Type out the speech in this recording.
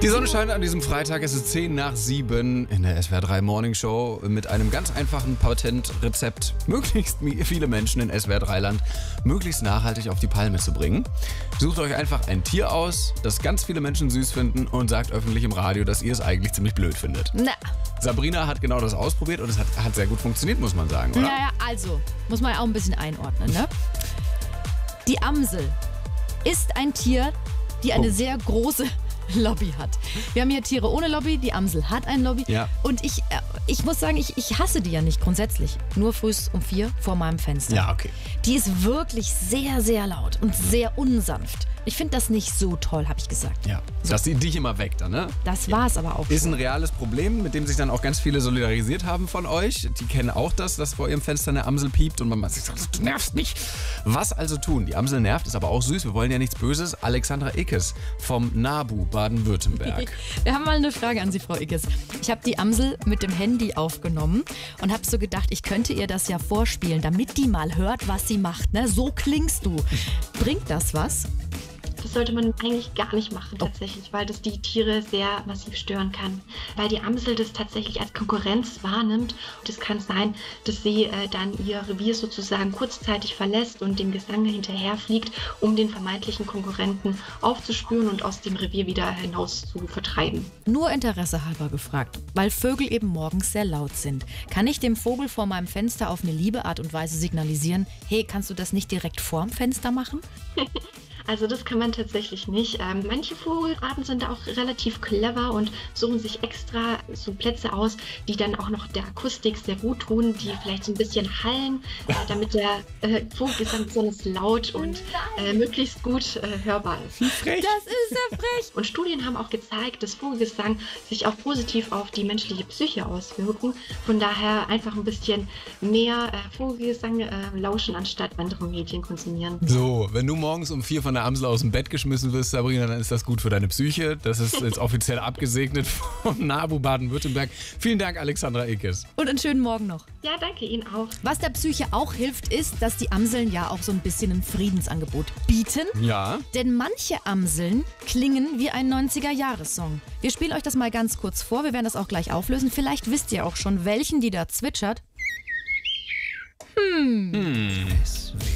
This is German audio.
Die Sonne scheint an diesem Freitag, es ist 6:50 in der SWR 3 Morning Show mit einem ganz einfachen Patentrezept, möglichst viele Menschen in SWR 3 Land möglichst nachhaltig auf die Palme zu bringen. Sucht euch einfach ein Tier aus, das ganz viele Menschen süß finden und sagt öffentlich im Radio, dass ihr es eigentlich ziemlich blöd findet. Na. Sabrina hat genau das ausprobiert und es hat sehr gut funktioniert, muss man sagen, oder? Naja, also, muss man ja auch ein bisschen einordnen, ne? Die Amsel ist ein Tier, die eine sehr große Lobby hat. Wir haben hier Tiere ohne Lobby, die Amsel hat ein Lobby. Ja. Und ich muss sagen, ich hasse die ja nicht grundsätzlich. Nur frühs um 4 vor meinem Fenster. Ja, okay. Die ist wirklich sehr, sehr laut und sehr unsanft. Ich finde das nicht so toll, habe ich gesagt. Ja, dass die dich immer weckt dann, ne? Das war es aber auch Ist schon. ein reales Problem, mit dem sich dann auch ganz viele solidarisiert haben von euch. Die kennen auch das, dass vor ihrem Fenster eine Amsel piept und man sagt, du nervst mich. Was also tun? Die Amsel nervt, ist aber auch süß. Wir wollen ja nichts Böses. Alexandra Ickes vom NABU Baden-Württemberg. Wir haben mal eine Frage an Sie, Frau Ickes. Ich habe die Amsel mit dem Handy aufgenommen und habe so gedacht, ich könnte ihr das ja vorspielen, damit die mal hört, was sie macht. Ne? So klingst du. Bringt das was? Das sollte man eigentlich gar nicht machen tatsächlich, weil das die Tiere sehr massiv stören kann. Weil die Amsel das tatsächlich als Konkurrenz wahrnimmt. Und es kann sein, dass sie dann ihr Revier sozusagen kurzzeitig verlässt und dem Gesang hinterherfliegt, um den vermeintlichen Konkurrenten aufzuspüren und aus dem Revier wieder hinaus zu vertreiben. Nur Interesse halber gefragt, weil Vögel eben morgens sehr laut sind. Kann ich dem Vogel vor meinem Fenster auf eine liebe Art und Weise signalisieren, hey, kannst du das nicht direkt vorm Fenster machen? Also das kann man tatsächlich nicht. Manche Vogelarten sind auch relativ clever und suchen sich extra so Plätze aus, die dann auch noch der Akustik sehr gut tun, die vielleicht so ein bisschen hallen, damit der Vogelgesang besonders laut und möglichst gut hörbar ist. Frech. Das ist ja frech. Und Studien haben auch gezeigt, dass Vogelgesang sich auch positiv auf die menschliche Psyche auswirken. Von daher einfach ein bisschen mehr Vogelgesang lauschen, anstatt andere Medien konsumieren. So, wenn du morgens um 4 von der Amsel aus dem Bett geschmissen wirst, Sabrina, dann ist das gut für deine Psyche. Das ist jetzt offiziell abgesegnet vom NABU Baden-Württemberg. Vielen Dank, Alexandra Ickes. Und einen schönen Morgen noch. Ja, danke Ihnen auch. Was der Psyche auch hilft, ist, dass die Amseln ja auch so ein bisschen ein Friedensangebot bieten. Ja. Denn manche Amseln klingen wie ein 90er-Jahres-Song. Wir spielen euch das mal ganz kurz vor. Wir werden das auch gleich auflösen. Vielleicht wisst ihr auch schon, welchen die da zwitschert.